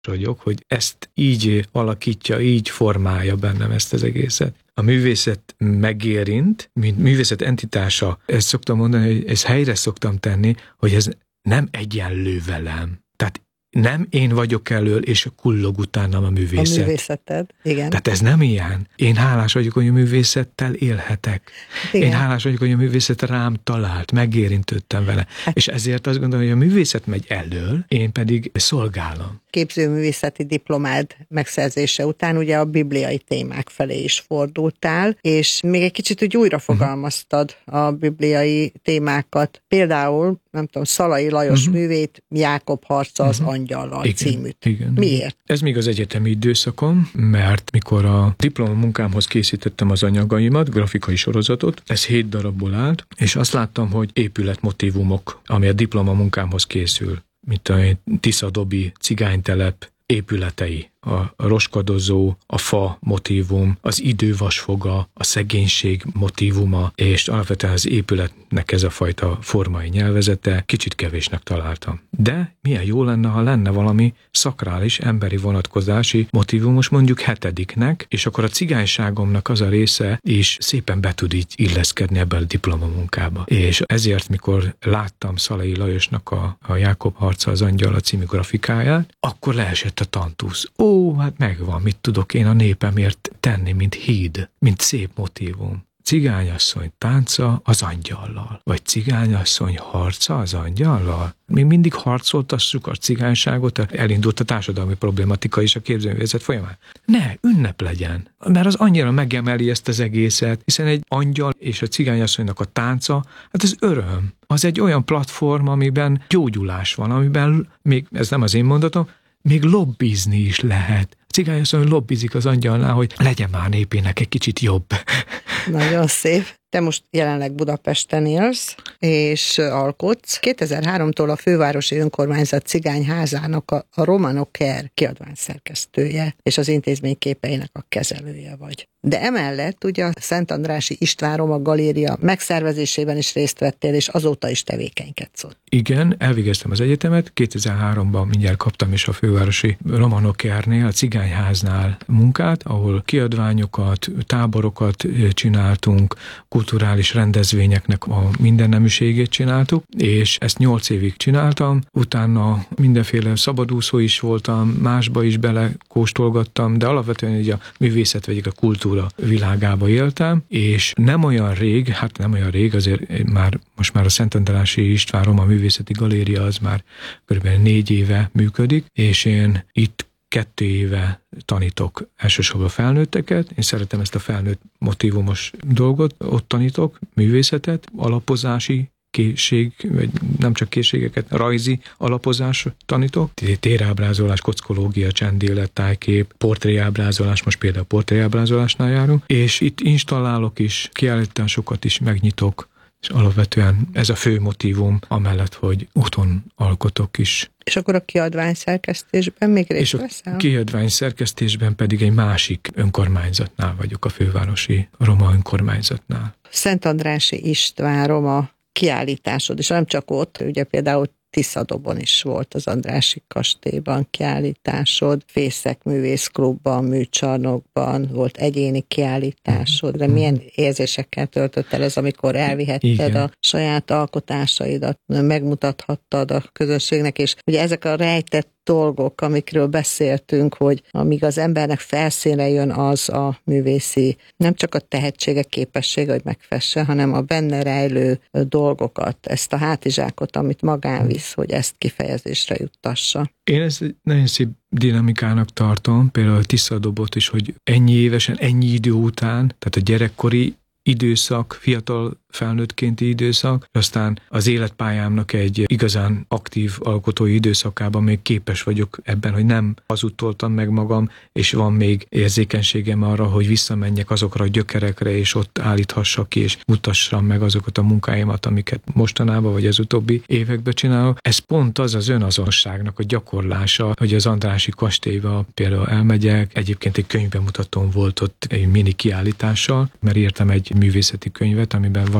vagyok, hogy ezt így alakítja, így formálja bennem ezt az egészet. A művészet megérint, mint művészet entitása, ezt szoktam mondani, hogy ezt helyre szoktam tenni, hogy ez nem egyenlő velem. Tehát nem én vagyok elől, és kullog utánam a művészet. A művészeted, igen. Tehát ez nem ilyen. Én hálás vagyok, hogy a művészettel élhetek. Igen. Én hálás vagyok, hogy a művészet rám talált, megérintődtem vele. És ezért azt gondolom, hogy a művészet megy elől, én pedig szolgálom. Képzőművészeti diplomád megszerzése után ugye a bibliai témák felé is fordultál, és még egy kicsit úgy újra fogalmaztad a bibliai témákat. Például, nem tudom, Szalai Lajos művét, Jákob harca az angyallal címűt. Igen. Miért? Ez még az egyetemi időszakom, mert mikor a diplomamunkámhoz készítettem az anyagaimat, grafikai sorozatot, ez 7 darabból állt, és azt láttam, hogy épületmotívumok, ami a diplomamunkámhoz készül, mint a Tiszadobi cigánytelep épületei, a roskadozó, a fa motívum, az idővasfoga, a szegénység motívuma, és alapvetően az épületnek ez a fajta formai nyelvezete kicsit kevésnek találtam. De milyen jó lenne, ha lenne valami szakrális, emberi vonatkozási motívumos, mondjuk 7-nek, és akkor a cigányságomnak az a része is szépen be tud így illeszkedni ebbe a diplomamunkába. És ezért, mikor láttam Szalai Lajosnak a Jákob harca az angyal című grafikáját, akkor leesett a tantusz. Hát megvan, mit tudok én a népemért tenni, mint híd, mint szép motívum. Cigányasszony tánca az angyallal, vagy cigányasszony harca az angyallal. Még mindig harcoltassuk a cigányságot, elindult a társadalmi problematika is a képzőművészet folyamán. Ne, ünnep legyen, mert az annyira megemeli ezt az egészet, hiszen egy angyal és a cigányasszonynak a tánca, hát ez öröm. Az egy olyan platform, amiben gyógyulás van, amiben még, ez nem az én mondatom, még lobbizni is lehet. A cigányasszony lobbizik az angyalnál, hogy legyen már népének egy kicsit jobb. Nagyon szép. Te most jelenleg Budapesten élsz, és alkotsz. 2003-tól a Fővárosi Önkormányzat Cigányházának a Romanoker kiadvány szerkesztője, és az intézmény képeinek a kezelője vagy. De emellett ugye a Szent Andrássy István Roma Galéria megszervezésében is részt vettél, és azóta is tevékenykedsz ott. Igen, elvégeztem az egyetemet, 2003-ban mindjárt kaptam is a Fővárosi Romanokernél, a Cigányháznál munkát, ahol kiadványokat, táborokat csináltunk, kulturális rendezvényeknek a mindenneműségét csináltuk, és ezt 8 évig csináltam, utána mindenféle szabadúszó is voltam, másba is belekóstolgattam, de alapvetően így a művészet vagy a kultúra világába éltem, és nem olyan rég, azért most már a Szent Andrássy István Roma Művészeti Galéria az már kb. 4 éve működik, és én itt 2 éve tanítok elsősorban felnőtteket. Én szeretem ezt a felnőtt motívumos dolgot, ott tanítok művészetet, alapozási készség, vagy nem csak készségeket, rajzi alapozás tanítok. Térábrázolás, kockológia, csendélet, tájkép, portréábrázolás, most például portréábrázolásnál járunk, és itt installálok is, kiállításokat is megnyitok, és alapvetően ez a fő motívum, amellett, hogy otthon alkotok is. És akkor a kiadvány szerkesztésben még részt veszel? A kiadvány szerkesztésben pedig egy másik önkormányzatnál vagyok, a Fővárosi Roma Önkormányzatnál. Szent Andrássy István Roma kiállításod, és nem csak ott, ugye például Tiszadobon is volt az Andrássy kastélyban kiállításod, Fészek Művészklubban, Műcsarnokban volt egyéni kiállításod, de milyen érzésekkel töltött el ez, amikor elvihetted a saját alkotásaidat, megmutathattad a közönségnek, és ugye ezek a rejtett dolgok, amikről beszéltünk, hogy amíg az embernek felszínre jön az a művészi, nem csak a tehetsége, képessége, hogy megfesse, hanem a benne rejlő dolgokat, ezt a hátizsákot, amit magán visz, hogy ezt kifejezésre juttassa. Én ezt nagyon szép dinamikának tartom, például a Tiszadobot is, hogy ennyi évesen, ennyi idő után, tehát a gyerekkori időszak, fiatal felnőttkénti időszak, aztán az életpályámnak egy igazán aktív alkotói időszakában még képes vagyok ebben, hogy nem hazudtoltam meg magam, és van még érzékenységem arra, hogy visszamenjek azokra a gyökerekre, és ott állíthassak ki, és mutassam meg azokat a munkáimat, amiket mostanában, vagy az utóbbi években csinálok. Ez pont az önazonosságnak a gyakorlása, hogy az Andrássy kastélyba például elmegyek, egyébként egy könyvbemutatón volt ott egy mini kiállítással, mert írtam egy művészeti könyvet, amiben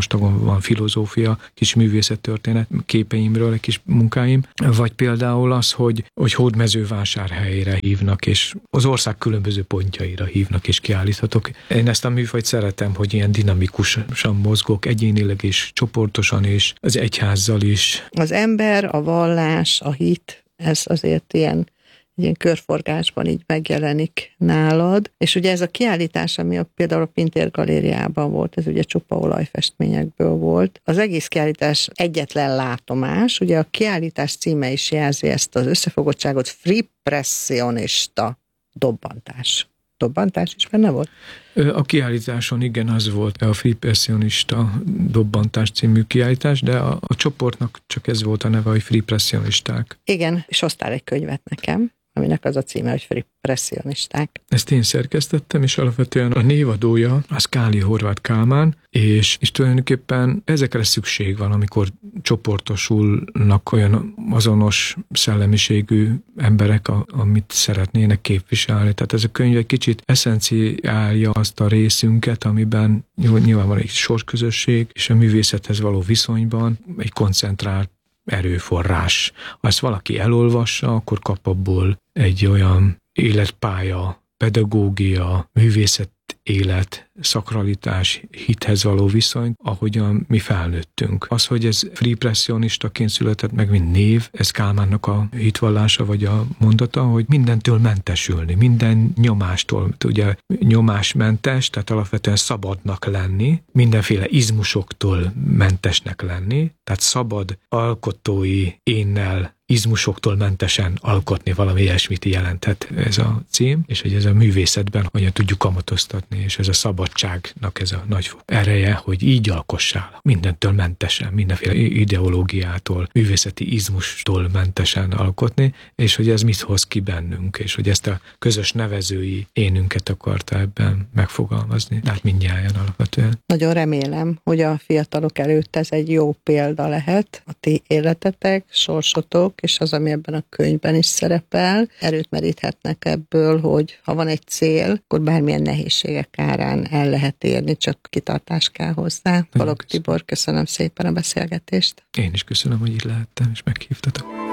vastagon van filozófia, kis művészettörténet képeimről, egy kis munkáim, vagy például az, hogy Hódmezővásárhelyre hívnak, és az ország különböző pontjaira hívnak, és kiállíthatok. Én ezt a műfajt szeretem, hogy ilyen dinamikusan mozgok, egyénileg és csoportosan, és az egyházzal is. Az ember, a vallás, a hit, ez azért ilyen körforgásban így megjelenik nálad. És ugye ez a kiállítás, ami például a Pintér Galériában volt, ez ugye csupa olajfestményekből volt. Az egész kiállítás egyetlen látomás, ugye a kiállítás címe is jelzi ezt az összefogottságot, fripressionista dobbantás. Dobbantás is benne volt? A kiállításon igen, az volt a fripressionista dobbantás című kiállítás, de a csoportnak csak ez volt a neve, hogy fripressionisták. Igen, és hoztál egy könyvet nekem, aminek az a címe, hogy fripressionisták. Ezt én szerkesztettem, és alapvetően a névadója az Káli Horváth Kálmán, és tulajdonképpen ezekre szükség van, amikor csoportosulnak olyan azonos szellemiségű emberek, amit szeretnének képviselni. Tehát ez a könyv egy kicsit eszenciálja azt a részünket, amiben nyilván van egy sorsközösség, és a művészethez való viszonyban egy koncentrált erőforrás. Ha ezt valaki elolvassa, akkor kap abból egy olyan életpálya, pedagógia, művészet élet, szakralitás, hithez való viszony, ahogyan mi felnőttünk. Az, hogy ez fripressionistaként született meg, mint név, ez Kálmánnak a hitvallása, vagy a mondata, hogy mindentől mentesülni, minden nyomástól, ugye nyomásmentes, tehát alapvetően szabadnak lenni, mindenféle izmusoktól mentesnek lenni, tehát szabad alkotói énnel izmusoktól mentesen alkotni, valami ilyesmit jelenthet ez a cím, és hogy ez a művészetben hogyan tudjuk kamatoztatni, és ez a szabadságnak ez a nagy ereje, hogy így alkossál, mindentől mentesen, mindenféle ideológiától, művészeti izmustól mentesen alkotni, és hogy ez mit hoz ki bennünk, és hogy ezt a közös nevezői énünket akarta ebben megfogalmazni. Hát mindnyájan alapvetően. Nagyon remélem, hogy a fiatalok előtt ez egy jó példa lehet, a ti életetek, sorsotok, és az, ami ebben a könyvben is szerepel, erőt meríthetnek ebből, hogy ha van egy cél, akkor bármilyen nehézségek árán el lehet érni, csak kitartás kell hozzá. Balogh Tibor, köszönöm szépen a beszélgetést. Én is köszönöm, hogy itt lehettem, és meghívtatok.